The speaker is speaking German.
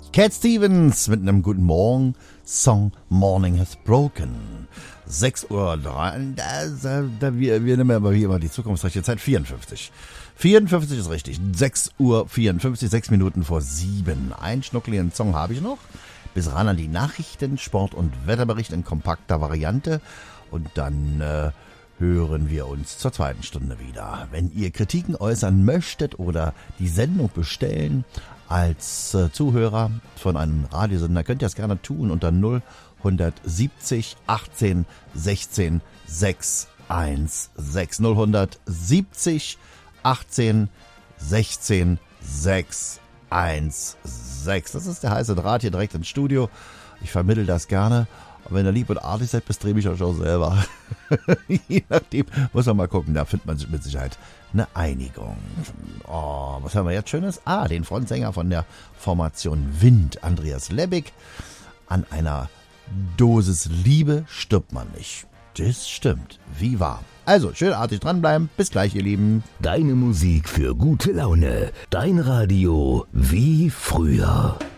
Cat Stevens mit einem guten Morgen. Song Morning Has Broken. 6:03 Uhr. Wir nehmen aber hier immer die zukunftsreiche Zeit. 54. 54 ist richtig. 6:54 Uhr, 6 Minuten vor 7. Einen schnuckligen Song habe ich noch. Bis ran an die Nachrichten, Sport- und Wetterbericht in kompakter Variante. Und dann hören wir uns zur zweiten Stunde wieder. Wenn ihr Kritiken äußern möchtet oder die Sendung bestellen als Zuhörer von einem Radiosender, könnt ihr das gerne tun unter 0170 18 16 616. 0170 18 16 616. Das ist der heiße Draht hier direkt ins Studio. Ich vermittle das gerne. Und wenn ihr lieb und artig seid, bestrebe ich euch auch selber. Je nachdem, muss man mal gucken, da findet man mit Sicherheit eine Einigung. Oh, was haben wir jetzt Schönes? Den Frontsänger von der Formation Wind, Andreas Lebbig. An einer Dosis Liebe stirbt man nicht. Das stimmt, wie wahr. Also, schön artig dranbleiben. Bis gleich, ihr Lieben. Deine Musik für gute Laune. Dein Radio wie früher.